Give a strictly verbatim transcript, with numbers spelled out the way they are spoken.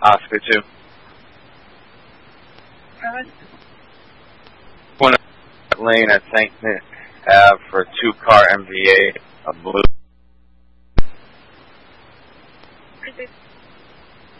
Oscar two. Alright. One lane at Saint Nick Ave for two car M V A, a blue